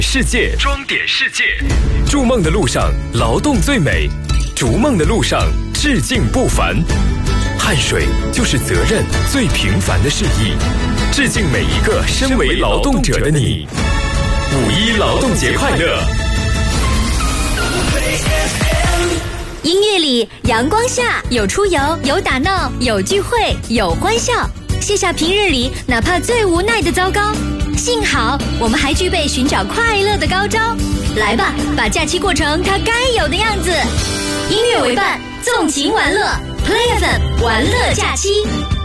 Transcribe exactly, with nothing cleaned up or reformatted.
世界，装点世界。筑梦的路上，劳动最美；逐梦的路上，致敬不凡。汗水就是责任最平凡的示意，致敬每一个身为劳动者的你。五一劳动节快乐！ 音乐里，阳光下有出游，有打闹，有聚会，有欢笑。卸下平日里哪怕最无奈的糟糕，幸好我们还具备寻找快乐的高招。来吧，把假期过成它该有的样子。音乐为伴，纵情玩乐 ，Play F M 玩乐假期。